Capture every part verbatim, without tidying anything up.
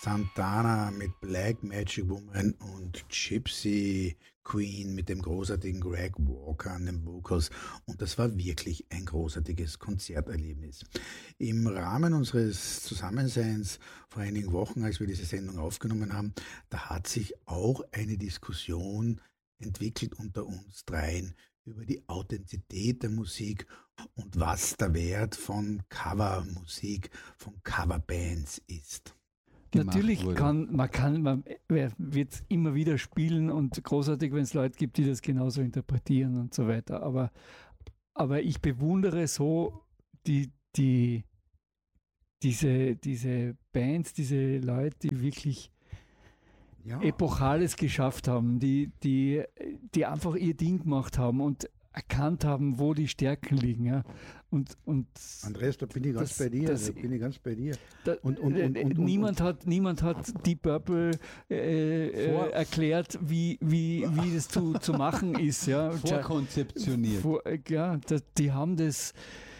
Santana mit Black Magic Woman und Gypsy Queen mit dem großartigen Greg Walker an den Vocals. Und das war wirklich ein großartiges Konzerterlebnis. Im Rahmen unseres Zusammenseins vor einigen Wochen, als wir diese Sendung aufgenommen haben, da hat sich auch eine Diskussion entwickelt unter uns dreien über die Authentizität der Musik und was der Wert von Covermusik, von Coverbands ist. Natürlich kann man, kann, man wird immer wieder spielen und großartig, wenn es Leute gibt, die das genauso interpretieren und so weiter. Aber, aber ich bewundere so die, die, diese, diese Bands, diese Leute, die wirklich ja. Epochales geschafft haben, die, die, die einfach ihr Ding gemacht haben und erkannt haben, wo die Stärken liegen. Ja. Und, und Andreas, da bin ich ganz das, bei dir. Das, da bin ich ganz bei dir. Da, und, und, und, und, niemand, und, hat, niemand hat Deep Purple äh, äh, erklärt, wie, wie, wie das zu, zu machen ist. Ja. Vorkonzeptioniert. Vor, ja, das, die haben das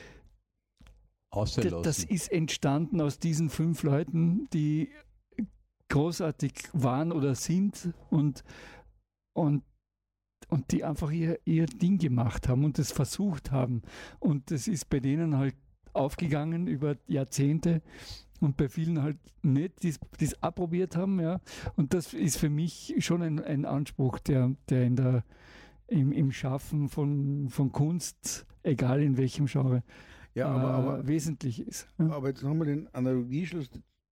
ausgelassen. Das ist entstanden aus diesen fünf Leuten, die großartig waren oder sind und, und und die einfach ihr, ihr Ding gemacht haben und das versucht haben. Und das ist bei denen halt aufgegangen über Jahrzehnte und bei vielen halt nicht, die es approbiert haben. Ja. Und das ist für mich schon ein, ein Anspruch, der, der in der, im, im Schaffen von, von Kunst, egal in welchem Genre, ja, aber, äh, aber, wesentlich ist. Ja. Aber jetzt haben wir den Analogieschluss,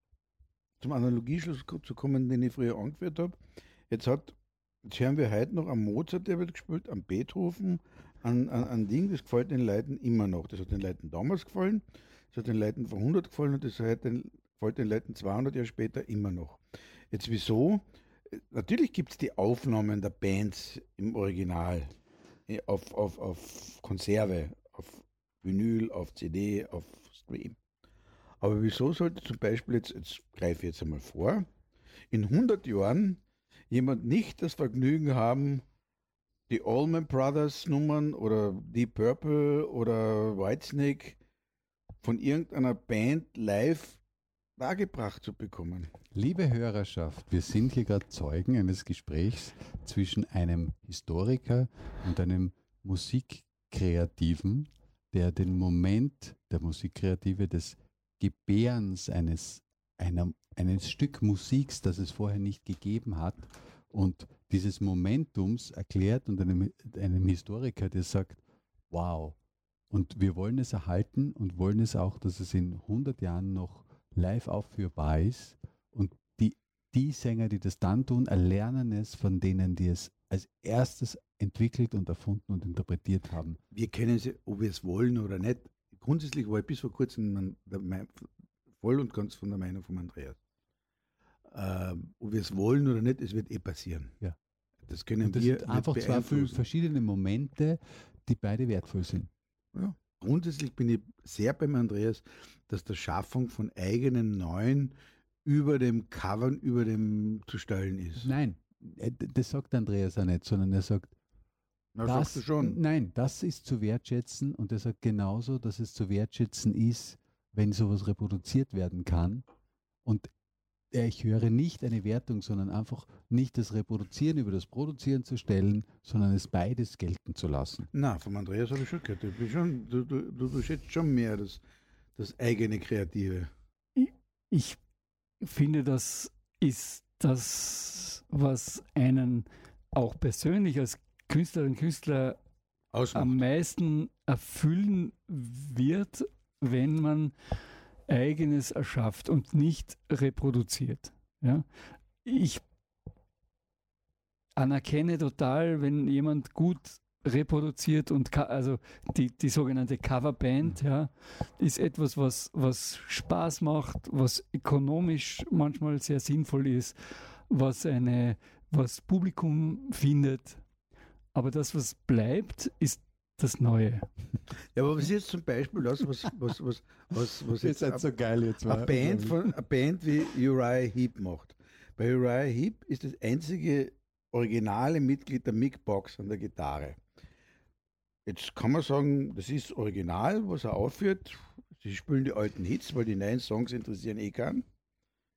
zum Analogieschluss zu kommen, den ich früher angeführt habe. Jetzt hat Jetzt hören wir heute noch am Mozart, der wird gespielt, am Beethoven, an, an, an Ding, das gefällt den Leuten immer noch. Das hat den Leuten damals gefallen, das hat den Leuten vor hundert gefallen und das hat den, gefällt den Leuten zweihundert Jahre später immer noch. Jetzt wieso? Natürlich gibt es die Aufnahmen der Bands im Original, auf, auf, auf Konserve, auf Vinyl, auf C D, auf Stream. Aber wieso sollte zum Beispiel, jetzt, jetzt greife ich jetzt einmal vor, in hundert Jahren jemand nicht das Vergnügen haben, die Allman Brothers Nummern oder Deep Purple oder Whitesnake von irgendeiner Band live dargebracht zu bekommen. Liebe Hörerschaft, wir sind hier gerade Zeugen eines Gesprächs zwischen einem Historiker und einem Musikkreativen, der den Moment der Musikkreative des Gebärens eines einer, eines Stück Musiks, das es vorher nicht gegeben hat und dieses Momentums erklärt und einem, einem Historiker, der sagt, wow, und wir wollen es erhalten und wollen es auch, dass es in hundert Jahren noch live aufführbar ist und die, die Sänger, die das dann tun, erlernen es von denen, die es als erstes entwickelt und erfunden und interpretiert haben. Wir kennen sie, ob wir es wollen oder nicht. Grundsätzlich war ich bis vor kurzem der, voll und ganz von der Meinung von Andreas. Ähm, ob wir es wollen oder nicht, es wird eh passieren. Ja. Das können und das wir sind einfach zwei verschiedene Momente, die beide wertvoll sind. Ja. Grundsätzlich bin ich sehr beim Andreas, dass der Schaffung von eigenen neuen über dem Covern, über dem zu stellen ist. Nein, das sagt Andreas auch nicht, sondern er sagt, Na, das, sagst du schon. Nein, das ist zu wertschätzen und er sagt genauso, dass es zu wertschätzen ist, wenn sowas reproduziert werden kann. Und ich höre nicht eine Wertung, sondern einfach nicht das Reproduzieren über das Produzieren zu stellen, sondern es beides gelten zu lassen. Na, vom Andreas habe ich schon gehört. Du, bist schon, du, du, du, du schätzt schon mehr das, das eigene Kreative. Ich, ich finde, das ist das, was einen auch persönlich als Künstlerin und Künstler Ausmacht. Am meisten erfüllen wird, wenn man Eigenes erschafft und nicht reproduziert. Ja? Ich anerkenne total, wenn jemand gut reproduziert und also die, die sogenannte Coverband, ja, ist etwas, was, was Spaß macht, was ökonomisch manchmal sehr sinnvoll ist, was eine, was Publikum findet. Aber das, was bleibt, ist das Neue. Ja, aber was ist jetzt zum Beispiel das, was, was, was, was, was jetzt ab, so geil jetzt eine, Band von, eine Band wie Uriah Heep macht. Bei Uriah Heep ist das einzige originale Mitglied der Mick Box an der Gitarre. Jetzt kann man sagen, das ist original, was er aufführt. Sie spielen die alten Hits, weil die neuen Songs interessieren eh keinen.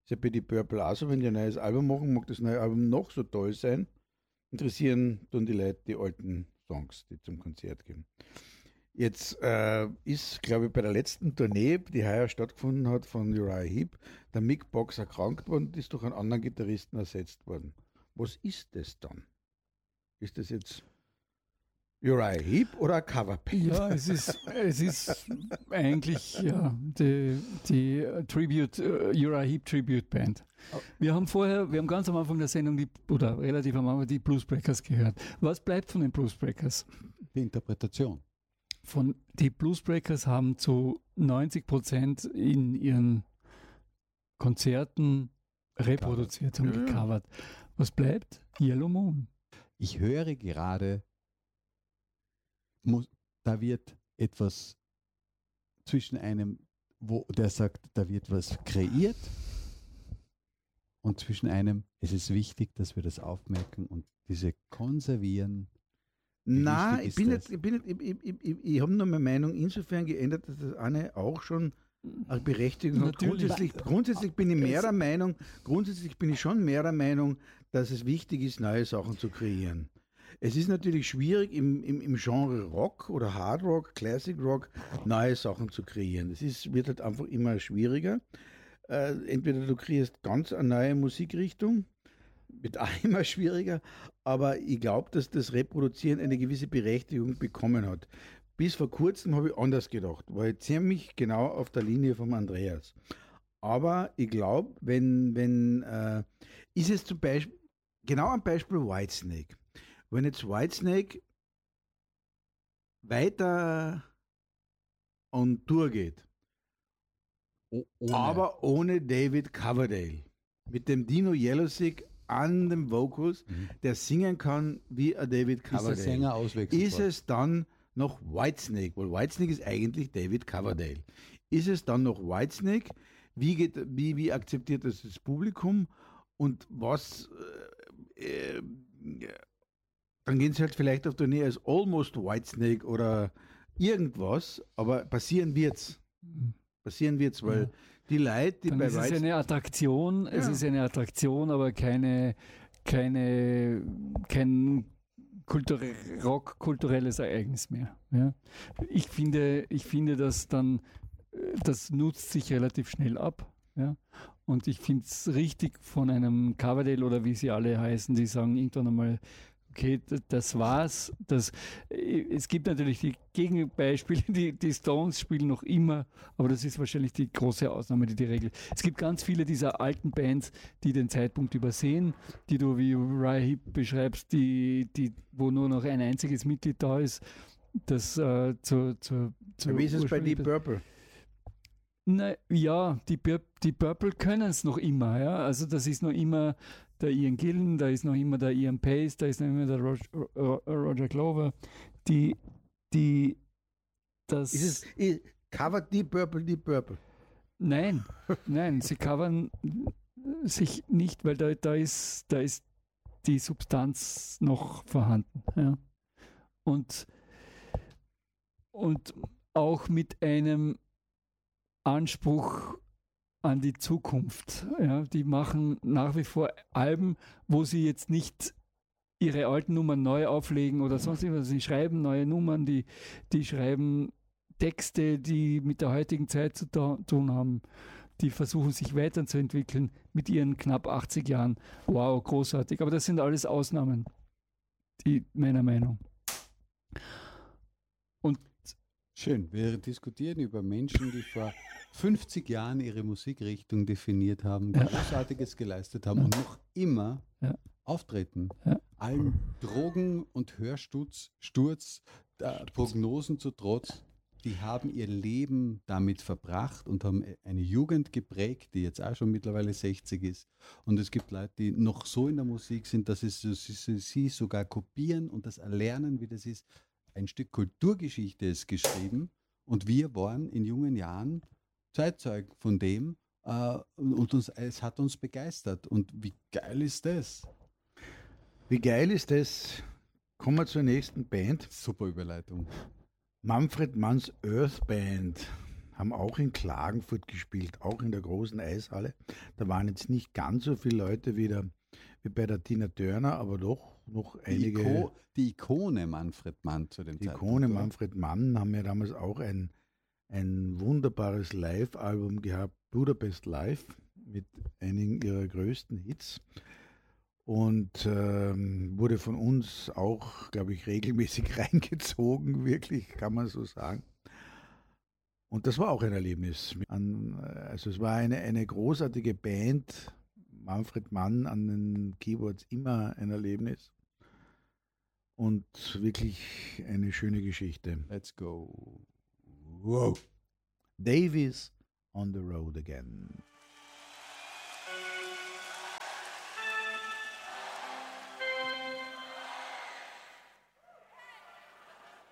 Ist ja bei die Purple auch so, wenn die ein neues Album machen, mag das neue Album noch so toll sein, interessieren tun die Leute die alten Songs, die zum Konzert gehen. Jetzt äh, ist, glaube ich, bei der letzten Tournee, die heuer stattgefunden hat von Uriah Heep, der Mick Box erkrankt worden und ist durch einen anderen Gitarristen ersetzt worden. Was ist das dann? Ist das jetzt Uriah Heep oder ein Coverband? Ja, es ist, es ist eigentlich ja, die, die Tribute, uh, Uriah Heep Tribute Band. Wir haben vorher, wir haben ganz am Anfang der Sendung, die, oder relativ am Anfang, die Bluesbreakers gehört. Was bleibt von den Bluesbreakers? Die Interpretation. Von, die Bluesbreakers haben zu neunzig Prozent in ihren Konzerten reproduziert und Ja. gecovert. Was bleibt? Yellow Moon. Ich höre gerade, muss, da wird etwas zwischen einem, wo der sagt, da wird was kreiert, und zwischen einem, es ist wichtig, dass wir das aufmerken und diese konservieren. Nein, wichtig ich ist bin das? nicht, ich, bin nicht, ich, ich, ich, ich habe nur meine Meinung insofern geändert, dass das eine auch schon eine Berechtigung hat. Natürlich. Grundsätzlich, grundsätzlich bin ich mehr der Meinung, grundsätzlich bin ich schon mehr der Meinung, dass es wichtig ist, neue Sachen zu kreieren. Es ist natürlich schwierig, im, im, im Genre Rock oder Hard Rock, Classic Rock, neue Sachen zu kreieren. Das ist, wird halt einfach immer schwieriger. Äh, entweder du kreierst ganz eine neue Musikrichtung, wird auch immer schwieriger, aber ich glaube, dass das Reproduzieren eine gewisse Berechtigung bekommen hat. Bis vor kurzem habe ich anders gedacht, war ich ziemlich genau auf der Linie vom Andreas. Aber ich glaube, wenn, wenn, äh, ist es zum Beispiel, genau am Beispiel Whitesnake. Wenn jetzt Whitesnake weiter on Tour geht, Oh, ohne- aber ohne David Coverdale, mit dem Dino Yellowsick an den Vocals, Mhm. der singen kann wie ein David ist der Coverdale. Sänger auswechselbar. Ist es dann noch Whitesnake? Weil Whitesnake ist eigentlich David Coverdale. Ist es dann noch Whitesnake? Wie, geht, wie, wie akzeptiert das das Publikum? Und was, äh, äh, dann gehen sie halt vielleicht auf Tournee als Almost Whitesnake oder irgendwas, aber passieren wird's. Passieren wird's, weil Ja. die Leute, die Dann bei ist es Whitesnake... eine Attraktion, es Ja. ist eine Attraktion, aber keine, keine, kein kulture Rock, kulturelles Ereignis mehr. Ja. Ich finde, ich finde, dass dann, äh, das nutzt sich relativ schnell ab. Ja. Und ich finde es richtig von einem Coverdale oder wie sie alle heißen, die sagen irgendwann einmal, okay, d- das war's. Das, äh, es gibt natürlich die Gegenbeispiele, die, die Stones spielen noch immer, aber das ist wahrscheinlich die große Ausnahme, die die Regel. Es gibt ganz viele dieser alten Bands, die den Zeitpunkt übersehen, die du wie Uriah Heep beschreibst, die, die, wo nur noch ein einziges Mitglied da ist, das äh, zu, zu, zu Wie ist es bei Deep ursprünglich- Purple? Na, ja, die, Pur die Purple können es noch immer. Ja? Also das ist noch immer der Ian Gillan, da ist noch immer der Ian Pace, da ist noch immer der Roger, Ro- Roger Glover. Die, die, das... Ist es, ist, covert Deep Purple Deep Purple? Nein, nein, sie covern sich nicht, weil da, da, ist, da ist die Substanz noch vorhanden. Ja? Und, und auch mit einem Anspruch an die Zukunft. Ja? Die machen nach wie vor Alben, wo sie jetzt nicht ihre alten Nummern neu auflegen oder sonst irgendwas. Sie schreiben neue Nummern, die, die schreiben Texte, die mit der heutigen Zeit zu ta- tun haben. Die versuchen sich weiterzuentwickeln mit ihren knapp achtzig Jahren. Wow, großartig. Aber das sind alles Ausnahmen, die, meiner Meinung. Und Schön, wir diskutieren über Menschen, die vor fünfzig Jahren ihre Musikrichtung definiert haben, Ja. Großartiges geleistet haben Ja. und noch immer Ja. auftreten. Ja. Allen Drogen- und Hörsturz, Sturz, äh, Prognosen zu Trotz, die haben ihr Leben damit verbracht und haben eine Jugend geprägt, die jetzt auch schon mittlerweile sechzig ist. Und es gibt Leute, die noch so in der Musik sind, dass es, sie, sie, sie sogar kopieren und das erlernen, wie das ist. Ein Stück Kulturgeschichte ist geschrieben und wir waren in jungen Jahren Zeitzeugen von dem äh, und uns, es hat uns begeistert. Und wie geil ist das? Wie geil ist das? Kommen wir zur nächsten Band. Super Überleitung. Manfred Manns Earth Band haben auch in Klagenfurt gespielt, auch in der großen Eishalle. Da waren jetzt nicht ganz so viele Leute wie, der, wie bei der Tina Turner, aber doch noch Die, einige. Iko, die Ikone Manfred Mann zu dem Die Zeitpunkt. Ikone oder? Manfred Mann haben ja damals auch ein, ein wunderbares Live-Album gehabt, Budapest Live, mit einigen ihrer größten Hits. Und ähm, wurde von uns auch, glaube ich, regelmäßig reingezogen, wirklich, kann man so sagen. Und das war auch ein Erlebnis. An, also es war eine, eine großartige Band, Manfred Mann an den Keyboards, immer ein Erlebnis. Und wirklich eine schöne Geschichte. Let's go. Wow. Davies on the road again.